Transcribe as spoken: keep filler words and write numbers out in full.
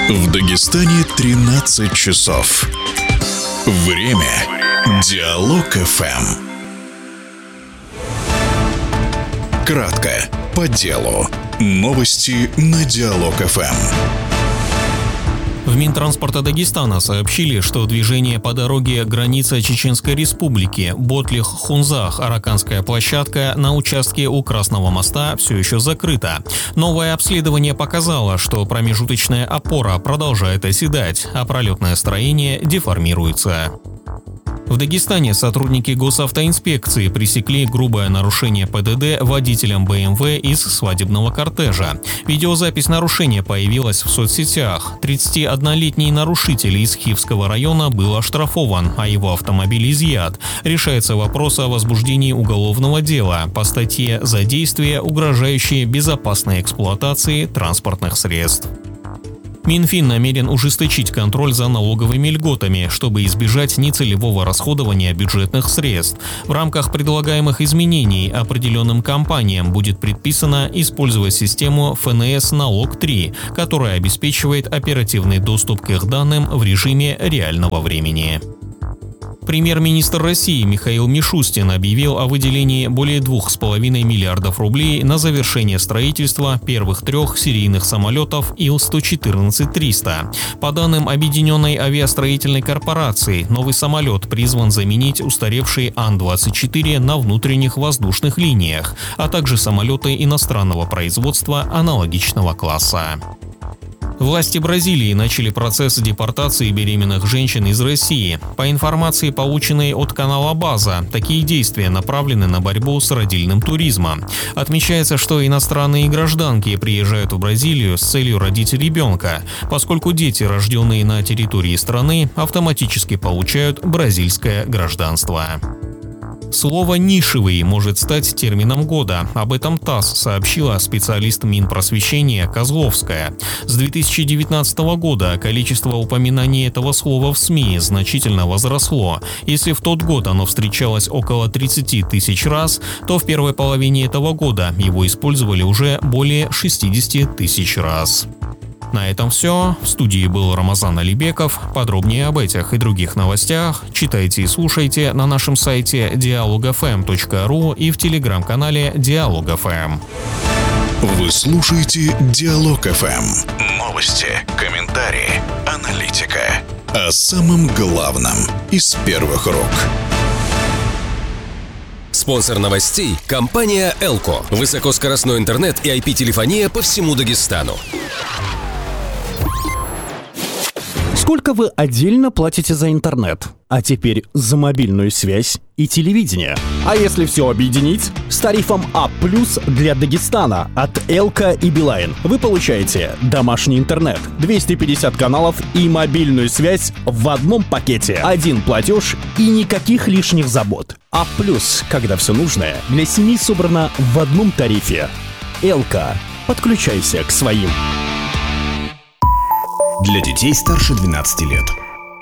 В Дагестане тринадцать часов. Время Диалог эф эм. Кратко, по делу. Новости на Диалог эф эм. В Минтранспорта Дагестана сообщили, что движение по дороге граница Чеченской Республики Ботлих-Хунзах-Араканская площадка на участке у Красного моста все еще закрыта. Новое обследование показало, что промежуточная опора продолжает оседать, а пролетное строение деформируется. В Дагестане сотрудники госавтоинспекции пресекли грубое нарушение пэ дэ дэ водителям бэ эм вэ из свадебного кортежа. Видеозапись нарушения появилась в соцсетях. тридцатиоднолетний нарушитель из Хивского района был оштрафован, а его автомобиль изъят. Решается вопрос о возбуждении уголовного дела по статье «За действия, угрожающие безопасной эксплуатации транспортных средств». Минфин намерен ужесточить контроль за налоговыми льготами, чтобы избежать нецелевого расходования бюджетных средств. В рамках предлагаемых изменений определенным компаниям будет предписано использовать систему эф эн эс налог три, которая обеспечивает оперативный доступ к их данным в режиме реального времени. Премьер-министр России Михаил Мишустин объявил о выделении более двух с половиной миллиардов рублей на завершение строительства первых трех серийных самолетов ил сто четырнадцать триста. По данным Объединенной авиастроительной корпорации, новый самолет призван заменить устаревший ан двадцать четыре на внутренних воздушных линиях, а также самолеты иностранного производства аналогичного класса. Власти Бразилии начали процесс депортации беременных женщин из России. По информации, полученной от канала «База», такие действия направлены на борьбу с родильным туризмом. Отмечается, что иностранные гражданки приезжают в Бразилию с целью родить ребенка, поскольку дети, рожденные на территории страны, автоматически получают бразильское гражданство. Слово «нишевый» может стать термином года. Об этом ТАСС сообщила специалист Минпросвещения Козловская. С две тысячи девятнадцатого года количество упоминаний этого слова в СМИ значительно возросло. Если в тот год оно встречалось около тридцати тысяч раз, то в первой половине этого года его использовали уже более шестидесяти тысяч раз. На этом все. В студии был Рамазан Алибеков. Подробнее об этих и других новостях читайте и слушайте на нашем сайте диалог эф эм точка ру и в телеграм-канале Диалог эф эм. Вы слушаете Диалог эф эм. Новости, комментарии, аналитика. О самом главном из первых рук. Спонсор новостей – компания Элко. Высокоскоростной интернет и ай пи-телефония по всему Дагестану. Сколько вы отдельно платите за интернет? А теперь за мобильную связь и телевидение. А если все объединить? С тарифом А плюс для Дагестана от Элка и Билайн вы получаете домашний интернет, двести пятьдесят каналов и мобильную связь в одном пакете. Один платеж и никаких лишних забот. А плюс, когда все нужное для семьи собрано в одном тарифе. Элка. Подключайся к своим. Для детей старше двенадцати лет.